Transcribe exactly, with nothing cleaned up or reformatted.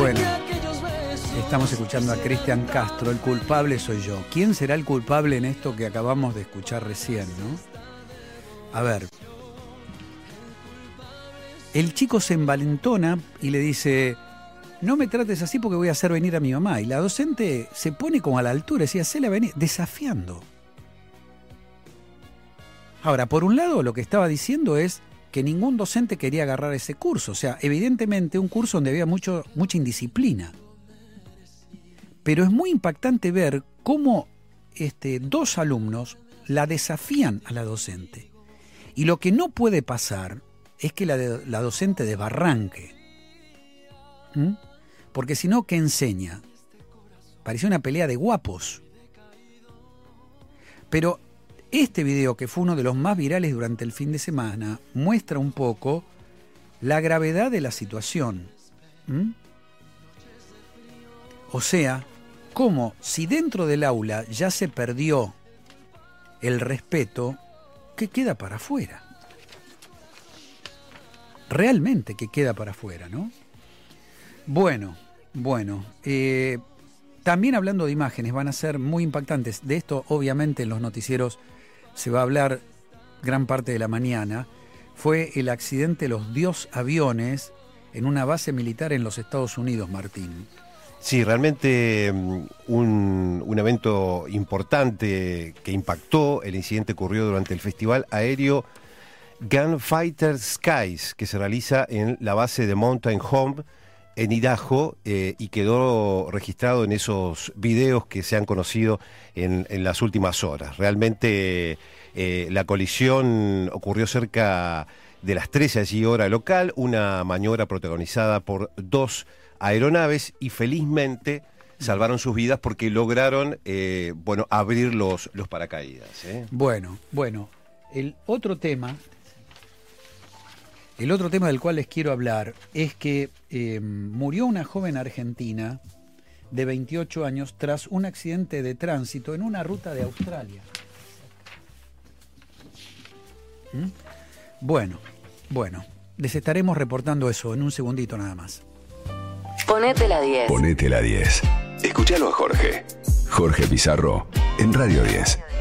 Bueno, estamos escuchando a Cristian Castro, el culpable soy yo. ¿Quién será el culpable en esto que acabamos de escuchar recién, no? A ver. El chico se envalentona y le dice, no me trates así porque voy a hacer venir a mi mamá. Y la docente se pone como a la altura, decía, hacela venir, desafiando. Ahora, por un lado, lo que estaba diciendo es que ningún docente quería agarrar ese curso. O sea, evidentemente un curso donde había mucho, mucha indisciplina. Pero es muy impactante ver cómo este, dos alumnos la desafían a la docente. Y lo que no puede pasar es que la, de, la docente desbarranque. ¿Mm? Porque si no, ¿qué enseña? Parecía una pelea de guapos. Pero este video, que fue uno de los más virales durante el fin de semana, muestra un poco la gravedad de la situación. ¿Mm? O sea, cómo si dentro del aula ya se perdió el respeto, ¿qué queda para afuera? Realmente, ¿qué queda para afuera, no? Bueno, bueno. Eh, también hablando de imágenes, van a ser muy impactantes. De esto, obviamente, en los noticieros se va a hablar gran parte de la mañana. Fue el accidente de los Dios aviones en una base militar en los Estados Unidos, Martín. Sí, realmente un, un evento importante que impactó. El incidente ocurrió durante el festival aéreo Gunfighter Skies, que se realiza en la base de Mountain Home en Idaho, eh, y quedó registrado en esos videos que se han conocido en, en las últimas horas. Realmente eh, la colisión ocurrió cerca de las trece allí hora local, una maniobra protagonizada por dos aeronaves y felizmente salvaron sus vidas porque lograron eh, bueno, abrir los, los paracaídas. ¿eh? Bueno, bueno, el otro tema... El otro tema del cual les quiero hablar es que eh, murió una joven argentina de veintiocho años tras un accidente de tránsito en una ruta de Australia. ¿Mm? Bueno, bueno, les estaremos reportando eso en un segundito nada más. Ponete la diez. Ponete la diez. Escúchalo a Jorge. Jorge Pizarro en Radio diez.